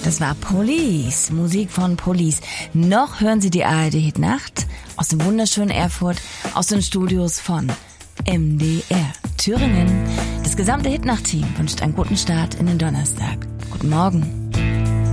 Das war Police, Musik von Police. Noch hören Sie die ARD Hitnacht aus dem wunderschönen Erfurt, aus den Studios von MDR Thüringen. Das gesamte Hitnacht-Team wünscht einen guten Start in den Donnerstag. Guten Morgen.